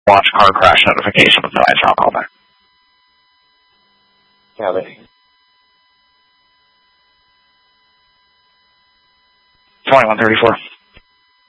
Watch car crash notification with no answer. I'll call back. Copy. 2134.